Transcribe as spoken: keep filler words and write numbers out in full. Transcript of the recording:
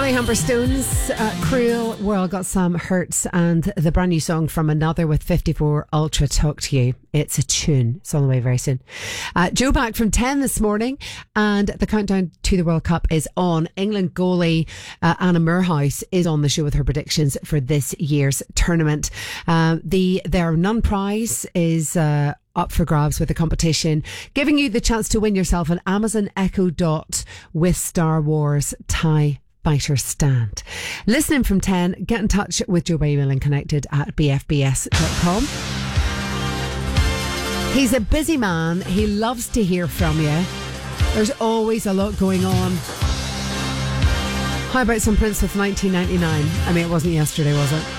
Molly Humberstone's uh, Cruel World got some hurts, and the brand new song from Another with fifty-four Ultra, Talk to You. It's a tune. It's on the way very soon. Uh, Joe back from ten this morning, and the countdown to the World Cup is on. England goalie uh, Anna Moorhouse is on the show with her predictions for this year's tournament. Uh, the There Are None prize is uh, up for grabs with the competition, giving you the chance to win yourself an Amazon Echo Dot with Star Wars TIE Fighter stand. Listening from ten, get in touch with Joe by email and connected at b f b s dot com. He's a busy man. He loves to hear from you. There's always a lot going on. How about some Prince with nineteen ninety-nine? I mean, it wasn't yesterday, was it?